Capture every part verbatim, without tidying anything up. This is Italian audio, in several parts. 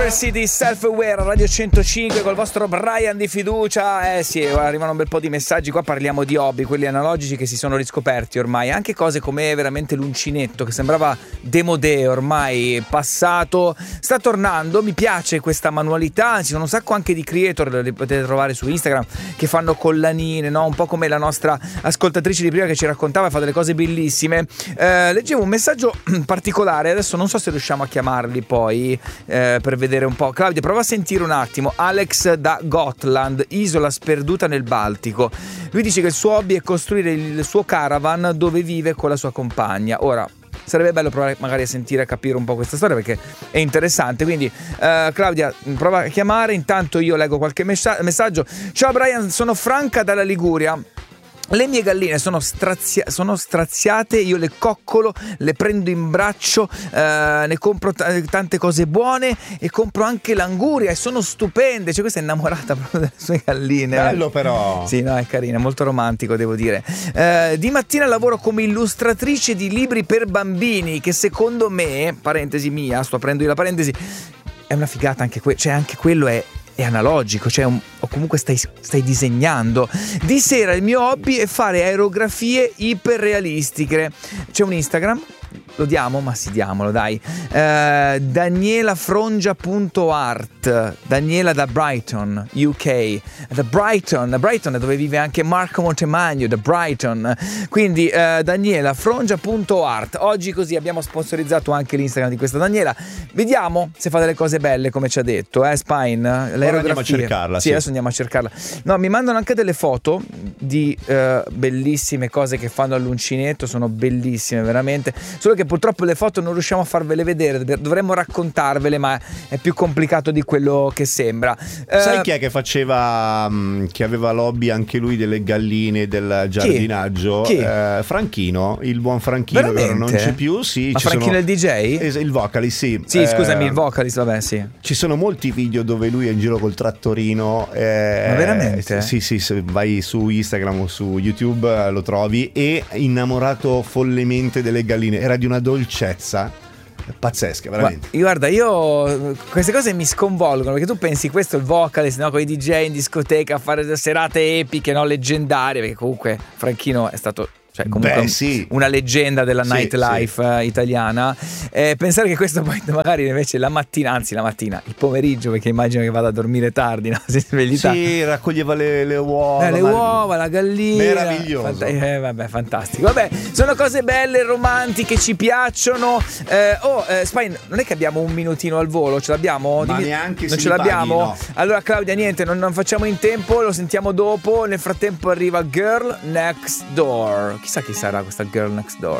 University Self-Aware Radio centocinque col vostro Brian di fiducia. Eh sì, arrivano un bel po' di messaggi. Qua parliamo di hobby, quelli analogici che si sono riscoperti ormai. Anche cose come veramente l'uncinetto, che sembrava démodé, ormai passato, sta tornando. Mi piace questa manualità. Ci sono un sacco anche di creator, li potete trovare su Instagram, che fanno collanine, no? Un po' come la nostra ascoltatrice di prima che ci raccontava, fa delle cose bellissime. eh, Leggevo un messaggio particolare, adesso non so se riusciamo a chiamarli poi eh, per vedere un po'. Claudia, prova a sentire un attimo. Alex da Gotland, isola sperduta nel Baltico. Lui dice che il suo hobby è costruire il suo caravan dove vive con la sua compagna. Ora, sarebbe bello provare magari a sentire, a capire un po' questa storia, perché è interessante. Quindi uh, Claudia, prova a chiamare. Intanto io leggo qualche messa- messaggio. Ciao Brian, sono Franca dalla Liguria. Le mie galline sono, strazia- sono straziate, io le coccolo, le prendo in braccio, eh, ne compro t- tante cose buone e compro anche l'anguria e sono stupende. Cioè, questa è innamorata proprio delle sue galline. Bello però. Sì, no, è carina, molto romantico, devo dire. Eh, di mattina lavoro come illustratrice di libri per bambini, che secondo me, parentesi mia, sto aprendo io la parentesi, è una figata anche quello, cioè anche quello è è analogico, cioè un, o comunque stai, stai disegnando. Di sera il mio hobby è fare aerografie iperrealistiche. C'è un Instagram, lo diamo? Ma sì, diamolo, dai. uh, danielafrongia punto art. Daniela da Brighton, U K. Da Brighton, da Brighton è dove vive anche Marco Montemagno, da Brighton. Quindi uh, danielafrongia punto art. Oggi così abbiamo sponsorizzato anche l'Instagram di questa Daniela. Vediamo se fa delle cose belle, come ci ha detto, eh Spine? Ora andiamo a cercarla. Sì, sì, adesso andiamo a cercarla. No, mi mandano anche delle foto di uh, bellissime cose che fanno all'uncinetto, sono bellissime veramente. Solo che purtroppo le foto non riusciamo a farvele vedere, dovremmo raccontarvele, ma è più complicato di quello che sembra. Sai uh, chi è che faceva, mh, che aveva l'hobby anche lui delle galline, del giardinaggio? Chi? Chi? Eh, Franchino, il buon Franchino, che ora non c'è più. Sì, ma ci Franchino sono... il D J? Es- il vocalist, sì. Sì, eh, scusami, il vocalist, vabbè, sì. Ci sono molti video dove lui è in giro col trattorino. Eh, ma veramente? Sì, sì, se vai su Instagram o su YouTube eh, lo trovi. E innamorato follemente delle galline. Era di una dolcezza pazzesca, veramente. Guarda, io queste cose mi sconvolgono, perché tu pensi questo è il vocalist, no? Con i D J in discoteca a fare serate epiche, no? Leggendarie, perché comunque Franchino è stato, cioè comunque Beh, sì. una leggenda della sì, nightlife sì. italiana. Eh, pensare che questo poi magari invece la mattina, anzi la mattina, il pomeriggio, perché immagino che vada a dormire tardi, no? Si sveglia. Sì, raccoglieva le, le uova. Eh, le uova, la gallina. Meraviglioso. Fant- eh, vabbè, fantastico. Vabbè, sono cose belle, romantiche, ci piacciono. Eh, oh, eh, Spine, non è che abbiamo un minutino al volo, ce l'abbiamo? Ma Dimmi- neanche non se ce li l'abbiamo? paghi, no. Allora Claudia, niente, non, non facciamo in tempo, lo sentiamo dopo. Nel frattempo arriva Girl Next Door. Chissà chi sarà questa Girl Next Door.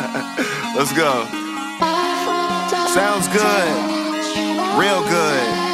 Let's go. Sounds good. Real good.